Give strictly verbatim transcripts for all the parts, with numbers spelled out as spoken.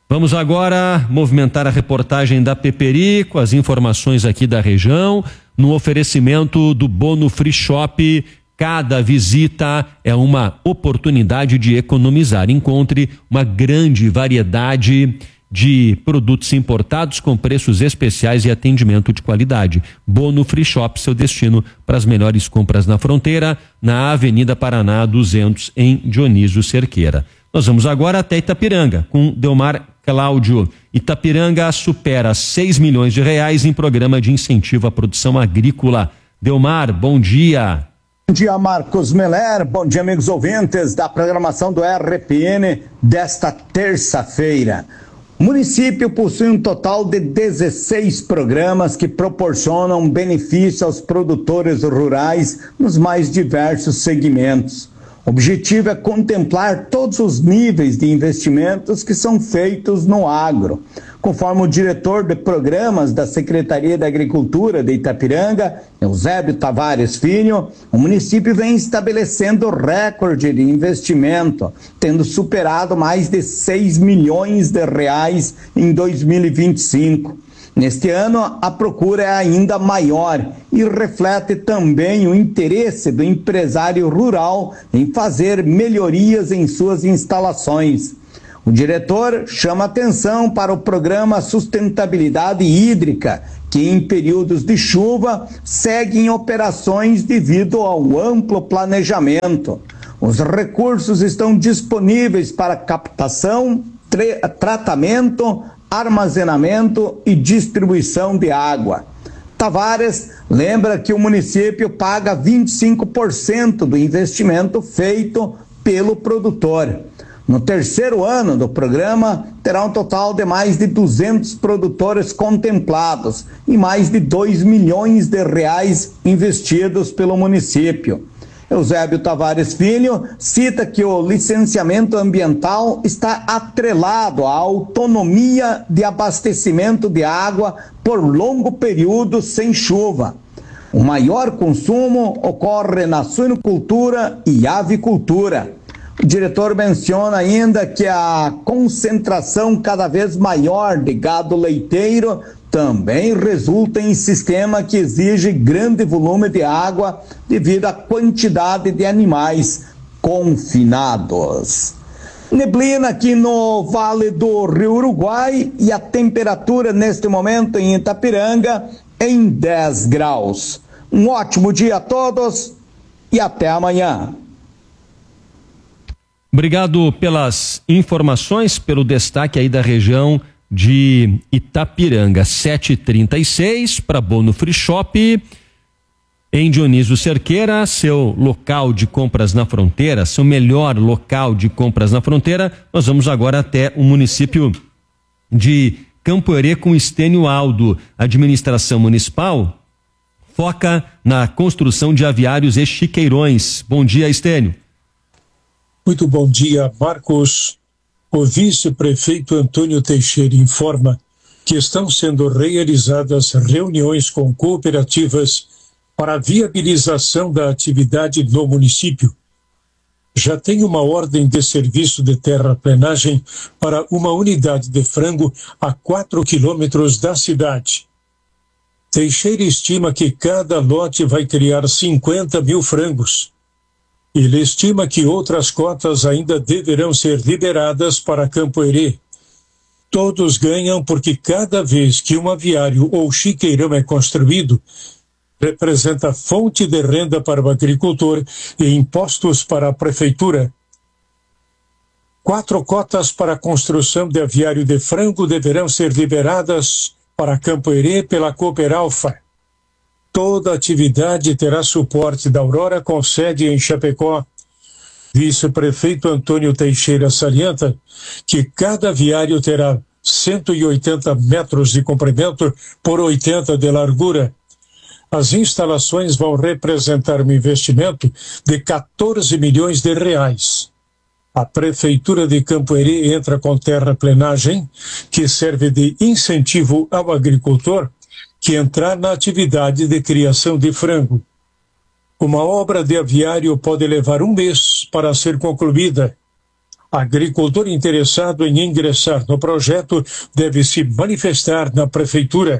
Vamos agora movimentar a reportagem da Peperi com as informações aqui da região, no oferecimento do Bono Free Shop. Cada visita é uma oportunidade de economizar. Encontre uma grande variedade de produtos importados com preços especiais e atendimento de qualidade. Bono Free Shop, seu destino para as melhores compras na fronteira, na Avenida Paraná duzentos, em Dionísio Cerqueira. Nós vamos agora até Itapiranga, com Delmar Cláudio. Itapiranga supera seis milhões de reais em programa de incentivo à produção agrícola. Delmar, bom dia. Bom dia, Marcos Meller. Bom dia, amigos ouvintes da programação do R P N desta terça-feira. O município possui um total de dezesseis programas que proporcionam benefício aos produtores rurais nos mais diversos segmentos. O objetivo é contemplar todos os níveis de investimentos que são feitos no agro. Conforme o diretor de programas da Secretaria da Agricultura de Itapiranga, Eusébio Tavares Filho, o município vem estabelecendo recorde de investimento, tendo superado mais de seis milhões de reais em dois mil e vinte e cinco. Neste ano, a procura é ainda maior e reflete também o interesse do empresário rural em fazer melhorias em suas instalações. O diretor chama atenção para o programa Sustentabilidade Hídrica, que em períodos de chuva segue em operações devido ao amplo planejamento. Os recursos estão disponíveis para captação, tratamento, armazenamento e distribuição de água. Tavares lembra que o município paga vinte e cinco por cento do investimento feito pelo produtor. No terceiro ano do programa, terá um total de mais de duzentos produtores contemplados e mais de dois milhões de reais investidos pelo município. Eusébio Tavares Filho cita que o licenciamento ambiental está atrelado à autonomia de abastecimento de água por longo período sem chuva. O maior consumo ocorre na suinocultura e avicultura. O diretor menciona ainda que a concentração cada vez maior de gado leiteiro também resulta em sistema que exige grande volume de água devido à quantidade de animais confinados. Neblina aqui no Vale do Rio Uruguai e a temperatura neste momento em Itapiranga em dez graus. Um ótimo dia a todos e até amanhã. Obrigado pelas informações, pelo destaque aí da região de Itapiranga. Sete e trinta e seis para Bono Free Shop em Dionísio Cerqueira, seu local de compras na fronteira, seu melhor local de compras na fronteira. Nós vamos agora até o município de Campo Herê com Estênio Aldo. A administração municipal foca na construção de aviários e chiqueirões. Bom dia, Estênio. Muito bom dia, Marcos. O vice-prefeito Antônio Teixeira informa que estão sendo realizadas reuniões com cooperativas para a viabilização da atividade no município. Já tem uma ordem de serviço de terraplenagem para uma unidade de frango a quatro quilômetros da cidade. Teixeira estima que cada lote vai criar cinquenta mil frangos. Ele estima que outras cotas ainda deverão ser liberadas para Campo Herê. Todos ganham porque cada vez que um aviário ou chiqueirão é construído, representa fonte de renda para o agricultor e impostos para a prefeitura. Quatro cotas para a construção de aviário de frango deverão ser liberadas para Campo Herê pela Cooperalfa. Toda atividade terá suporte da Aurora com sede em Chapecó. Vice-prefeito Antônio Teixeira salienta que cada aviário terá cento e oitenta metros de comprimento por oitenta de largura. As instalações vão representar um investimento de quatorze milhões de reais. A Prefeitura de Campo Herê entra com terraplenagem, que serve de incentivo ao agricultor que entrar na atividade de criação de frango. Uma obra de aviário pode levar um mês para ser concluída. Agricultor interessado em ingressar no projeto deve se manifestar na prefeitura.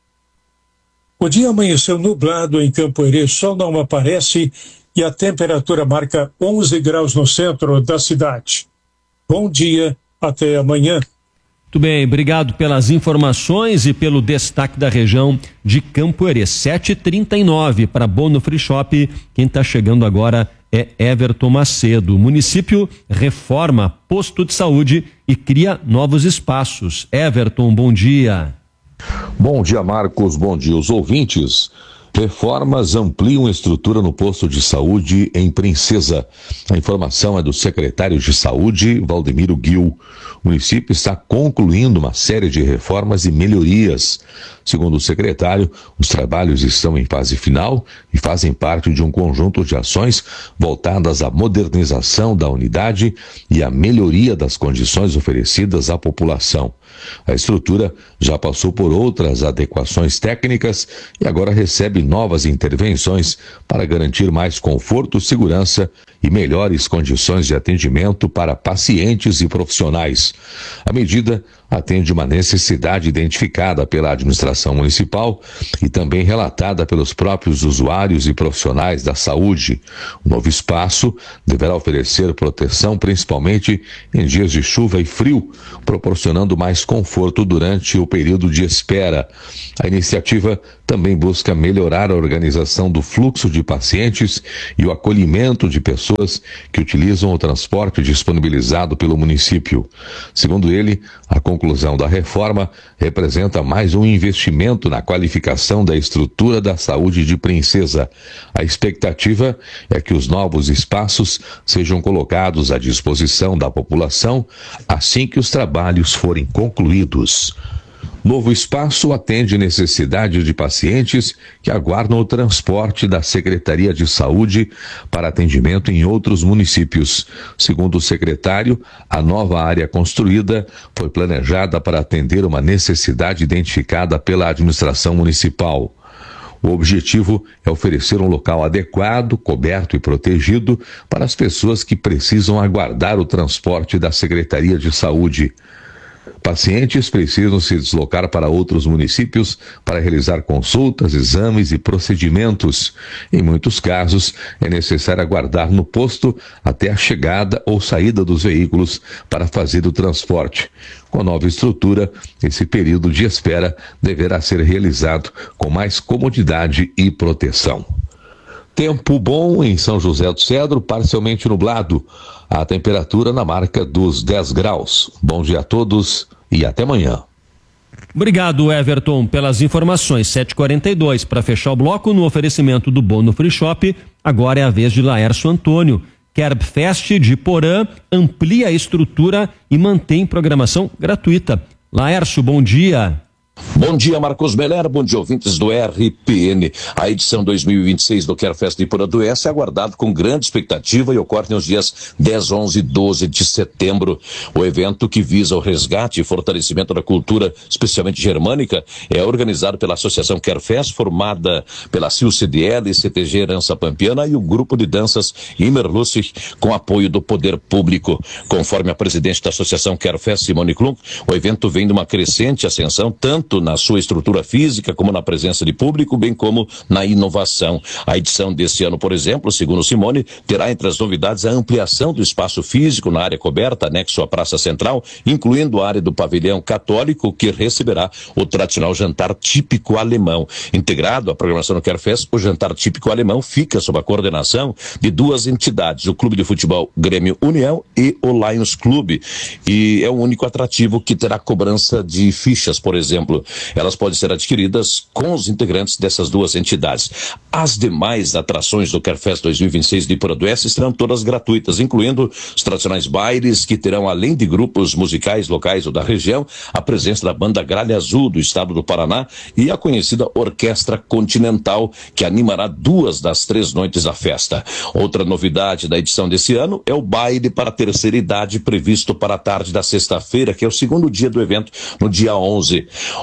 O dia amanheceu nublado em Campo Herê, sol não aparece e a temperatura marca onze graus no centro da cidade. Bom dia, até amanhã. Muito bem, obrigado pelas informações e pelo destaque da região de Campo Herê. sete e trinta e nove para Bono Free Shop. Quem está chegando agora é Everton Macedo. O município reforma posto de saúde e cria novos espaços. Everton, bom dia. Bom dia, Marcos. Bom dia, os ouvintes. Reformas ampliam a estrutura no posto de saúde em Princesa. A informação é do secretário de Saúde, Valdemiro Gil. O município está concluindo uma série de reformas e melhorias. Segundo o secretário, os trabalhos estão em fase final e fazem parte de um conjunto de ações voltadas à modernização da unidade e à melhoria das condições oferecidas à população. A estrutura já passou por outras adequações técnicas e agora recebe novas intervenções para garantir mais conforto, segurança e melhores condições de atendimento para pacientes e profissionais. A medida atende uma necessidade identificada pela administração municipal e também relatada pelos próprios usuários e profissionais da saúde. O novo espaço deverá oferecer proteção principalmente em dias de chuva e frio, proporcionando mais conforto durante o período de espera. A iniciativa também busca melhorar a organização do fluxo de pacientes e o acolhimento de pessoas que utilizam o transporte disponibilizado pelo município. Segundo ele, a conclusão da reforma representa mais um investimento na qualificação da estrutura da saúde de Princesa. A expectativa é que os novos espaços sejam colocados à disposição da população assim que os trabalhos forem concluídos. Novo espaço atende necessidade de pacientes que aguardam o transporte da Secretaria de Saúde para atendimento em outros municípios. Segundo o secretário, a nova área construída foi planejada para atender uma necessidade identificada pela administração municipal. O objetivo é oferecer um local adequado, coberto e protegido para as pessoas que precisam aguardar o transporte da Secretaria de Saúde. Pacientes precisam se deslocar para outros municípios para realizar consultas, exames e procedimentos. Em muitos casos, é necessário aguardar no posto até a chegada ou saída dos veículos para fazer o transporte. Com a nova estrutura, esse período de espera deverá ser realizado com mais comodidade e proteção. Tempo bom em São José do Cedro, parcialmente nublado. A temperatura na marca dos dez graus. Bom dia a todos e até amanhã. Obrigado, Everton, pelas informações. sete e quarenta e dois. Para fechar o bloco, no oferecimento do Bono Free Shop, agora é a vez de Laércio Antônio. Kerbfest de Porã amplia a estrutura e mantém programação gratuita. Laércio, bom dia. Bom dia, Marcos Meller, bom dia, ouvintes do R P N. A edição dois mil e vinte e seis do Kerbfest de Iporanduense é aguardado com grande expectativa e ocorre nos dias dez, onze e doze de setembro. O evento, que visa o resgate e fortalecimento da cultura, especialmente germânica, é organizado pela Associação Kerbfest, formada pela C I U C D L, C T G Herança Pampiana e o grupo de danças Immerlustig, com apoio do poder público. Conforme a presidente da Associação Kerbfest, Simone Klunk, o evento vem de uma crescente ascensão, tanto na sua estrutura física, como na presença de público, bem como na inovação. A edição deste ano, por exemplo, segundo Simone, terá entre as novidades a ampliação do espaço físico na área coberta, anexo à Praça Central, incluindo a área do pavilhão católico, que receberá o tradicional jantar típico alemão. Integrado à programação do Kerbfest, o jantar típico alemão fica sob a coordenação de duas entidades, o Clube de Futebol Grêmio União e o Lions Clube. E é o único atrativo que terá cobrança de fichas, por exemplo. Elas podem ser adquiridas com os integrantes dessas duas entidades. As demais atrações do Kerbfest dois mil e vinte e seis de Iporanduense serão todas gratuitas, incluindo os tradicionais bailes, que terão, além de grupos musicais locais ou da região, a presença da banda Gralha Azul do estado do Paraná e a conhecida Orquestra Continental, que animará duas das três noites da festa. Outra novidade da edição desse ano é o baile para a terceira idade, previsto para a tarde da sexta-feira, que é o segundo dia do evento, no dia onze.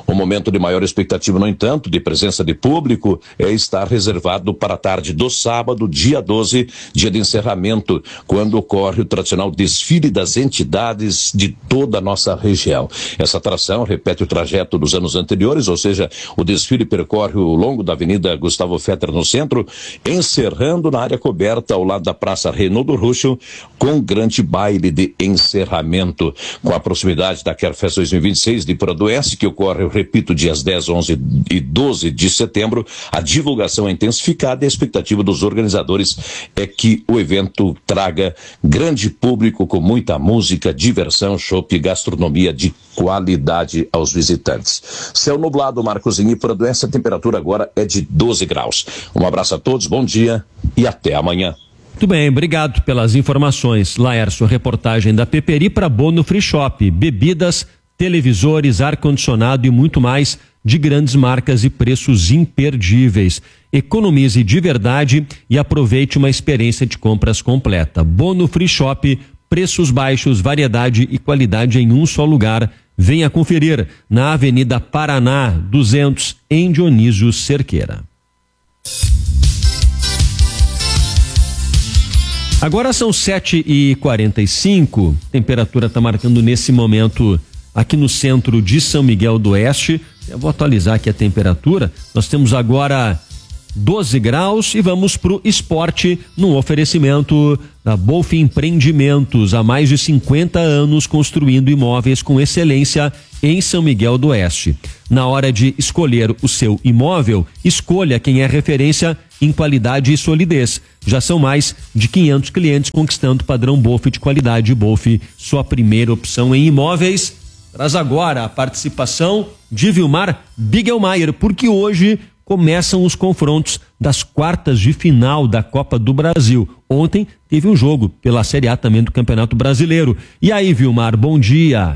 O momento de maior expectativa, no entanto, de presença de público, é estar reservado para a tarde do sábado, dia doze, dia de encerramento, quando ocorre o tradicional desfile das entidades de toda a nossa região. Essa atração repete o trajeto dos anos anteriores, ou seja, o desfile percorre o longo da Avenida Gustavo Fetter no centro, encerrando na área coberta ao lado da Praça Reinaldo Ruschel, com um grande baile de encerramento. Com a proximidade da Querfest dois mil e vinte e seis de Iporadoense, que ocorre, eu repito, dias dez, onze e doze de setembro, a divulgação é intensificada e a expectativa dos organizadores é que o evento traga grande público com muita música, diversão, chopp e gastronomia de qualidade aos visitantes. Céu nublado, Marcos, em Iporadoense, a temperatura agora é de doze graus. Um abraço a todos, bom dia e até amanhã. Muito bem, obrigado pelas informações. Laércio, reportagem da Peperi para Bono Free Shop. Bebidas, televisores, ar-condicionado e muito mais de grandes marcas e preços imperdíveis. Economize de verdade e aproveite uma experiência de compras completa. Bono Free Shop, preços baixos, variedade e qualidade em um só lugar. Venha conferir na Avenida Paraná, duzentos, em Dionísio Cerqueira. Agora são sete e quarenta e cinco, temperatura está marcando nesse momento aqui no centro de São Miguel do Oeste. Eu vou atualizar aqui a temperatura. Nós temos agora doze graus e vamos para o esporte no oferecimento da Bolf Empreendimentos, há mais de cinquenta anos construindo imóveis com excelência em São Miguel do Oeste. Na hora de escolher o seu imóvel, escolha quem é referência em qualidade e solidez. Já são mais de quinhentos clientes conquistando o padrão Bolf de qualidade. Bolf, sua primeira opção em imóveis. Traz agora a participação de Vilmar Bigelmaier, porque hoje começam os confrontos das quartas de final da Copa do Brasil. Ontem teve um jogo pela Série A também do Campeonato Brasileiro. E aí, Vilmar, bom dia.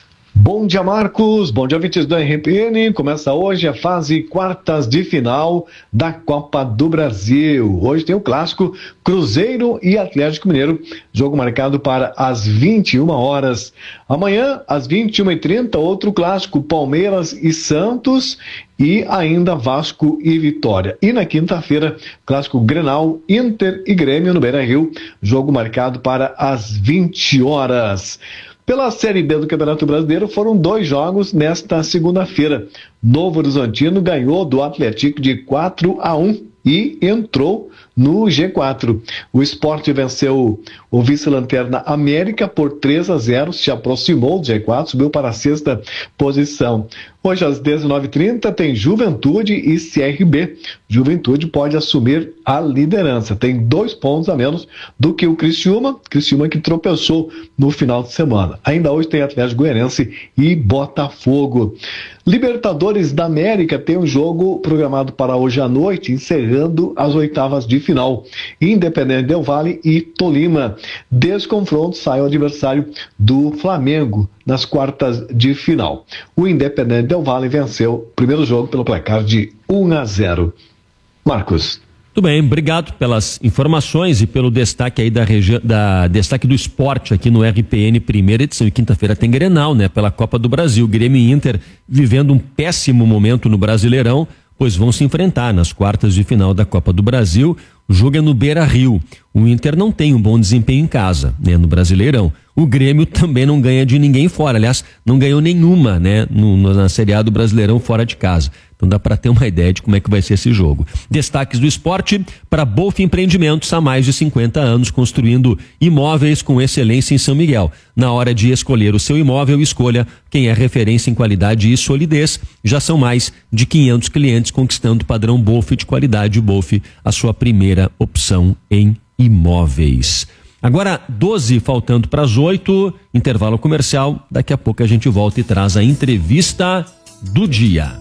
Bom dia, Marcos. Bom dia, ouvintes do R P N. Começa hoje a fase quartas de final da Copa do Brasil. Hoje tem o clássico Cruzeiro e Atlético Mineiro. Jogo marcado para as vinte e uma horas. Amanhã, às vinte e uma e trinta, outro clássico, Palmeiras e Santos. E ainda Vasco e Vitória. E na quinta-feira, clássico Grenal, Inter e Grêmio no Beira-Rio. Jogo marcado para as vinte horas. Pela Série B do Campeonato Brasileiro, foram dois jogos nesta segunda-feira. Novo Horizontino ganhou do Atlético de quatro a um e entrou no G quatro. O Sport venceu o vice-lanterna América por três a zero, se aproximou do G quatro, subiu para a sexta posição. Hoje às dezenove e trinta tem Juventude e C R B. Juventude pode assumir a liderança, tem dois pontos a menos do que o Criciúma, Criciúma que tropeçou no final de semana. Ainda hoje tem Atlético Goianiense e Botafogo. Libertadores da América tem um jogo programado para hoje à noite, encerrando as oitavas de final. Independente Del Valle e Tolima. Desse confronto sai o adversário do Flamengo nas quartas de final. O Independente Del Valle venceu o primeiro jogo pelo placar de um a zero. Marcos. Muito bem, obrigado pelas informações e pelo destaque aí da região, da destaque do esporte aqui no R P N, primeira edição. E quinta-feira tem Grenal, né? Pela Copa do Brasil. Grêmio e Inter vivendo um péssimo momento no Brasileirão, pois vão se enfrentar nas quartas de final da Copa do Brasil. O jogo é no Beira-Rio. O Inter não tem um bom desempenho em casa, né? No Brasileirão. O Grêmio também não ganha de ninguém fora. Aliás, não ganhou nenhuma, né? No, na Série A do Brasileirão fora de casa. Então dá para ter uma ideia de como é que vai ser esse jogo. Destaques do esporte para Bolf Empreendimentos, há mais de cinquenta anos construindo imóveis com excelência em São Miguel. Na hora de escolher o seu imóvel, escolha quem é referência em qualidade e solidez. Já são mais de quinhentos clientes conquistando o padrão Bolf de qualidade. Bolf, a sua primeira opção em imóveis. Agora, doze faltando para as oito, intervalo comercial. Daqui a pouco a gente volta e traz a entrevista do dia.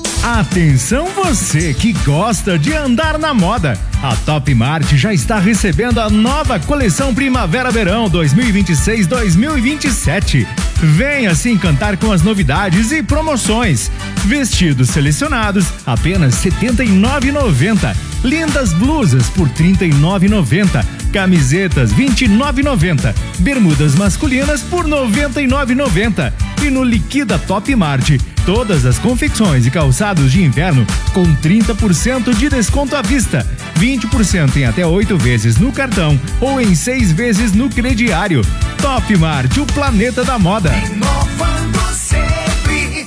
Atenção você que gosta de andar na moda. A Top Mart já está recebendo a nova coleção Primavera-Verão dois mil e vinte e seis dois mil e vinte e sete. Venha se encantar com as novidades e promoções. Vestidos selecionados apenas setenta e nove reais e noventa centavos. Lindas blusas por trinta e nove reais e noventa centavos. Camisetas vinte e nove e noventa. Bermudas masculinas por noventa e nove e noventa. E no Liquida Top Mart, todas as confecções e calçados de inverno com trinta por cento de desconto à vista, vinte por cento em até oito vezes no cartão ou em seis vezes no crediário. Top Mart, o planeta da moda. Inovando sempre.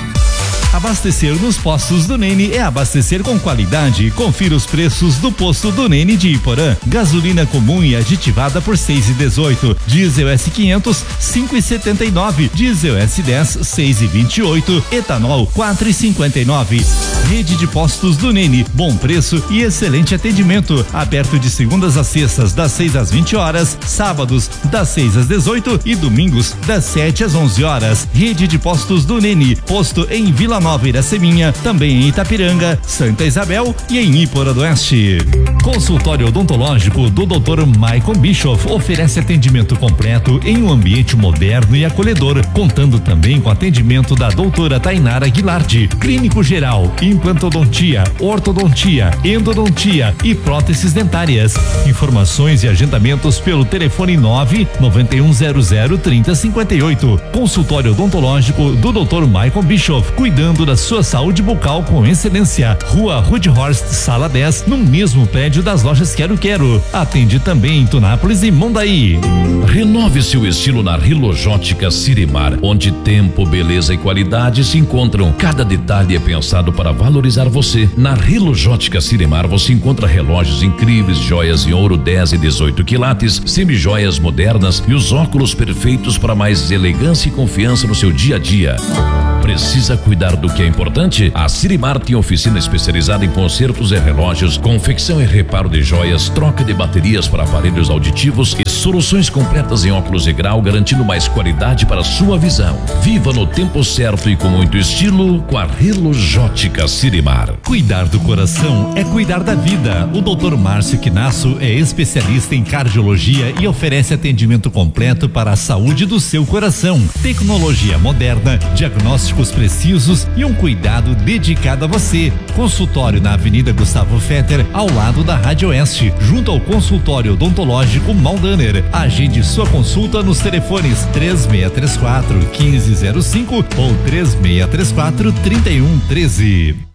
Abastecer nos postos do Nene é abastecer com qualidade. Confira os preços do posto do Nene de Iporã. Gasolina comum e aditivada por seis e dezoito. Diesel S quinhentos, cinco e setenta e nove. Diesel S dez, seis e vinte e oito. Etanol, quatro e cinquenta e nove. Rede de postos do Nene. Bom preço e excelente atendimento. Aberto de segundas a sextas, das seis às vinte horas. Sábados, das seis às dezoito e domingos, das sete às onze horas. Rede de postos do Nene. Posto em Vila Nova Iraceminha, também em Itapiranga, Santa Isabel e em Iporã do Oeste. Consultório odontológico do doutor Maicon Bischoff oferece atendimento completo em um ambiente moderno e acolhedor, contando também com atendimento da doutora Tainara Guilardi, clínico geral, implantodontia, ortodontia, endodontia e próteses dentárias. Informações e agendamentos pelo telefone nove nove um zero zero trinta cinquenta e oito. Consultório odontológico do doutor Maicon Bischoff, cuidando da sua saúde bucal com excelência. Rua Rudhorst, sala dez, no mesmo prédio das lojas Quero Quero. Atende também em Tunápolis e Mondaí. Renove seu estilo na Rilojótica Sirimar, onde tempo, beleza e qualidade se encontram. Cada detalhe é pensado para valorizar você. Na Rilojótica Sirimar você encontra relógios incríveis, joias em ouro dez e dezoito quilates, semijoias modernas e os óculos perfeitos para mais elegância e confiança no seu dia a dia. Precisa cuidar do que é importante? A Sirimar tem oficina especializada em consertos e relógios, confecção e reparo de joias, troca de baterias para aparelhos auditivos e soluções completas em óculos de grau, garantindo mais qualidade para a sua visão. Viva no tempo certo e com muito estilo com a Rilojótica Sirimar. Cuidar do coração é cuidar da vida. O doutor Márcio Quinasso é especialista em cardiologia e oferece atendimento completo para a saúde do seu coração. Tecnologia moderna, diagnósticos precisos e um cuidado dedicado a você. Consultório na Avenida Gustavo Fetter, ao lado da Rádio Oeste, junto ao consultório odontológico Maldaner. Agende sua consulta nos telefones três seis três quatro, um cinco zero cinco ou três seis três quatro, três um um três.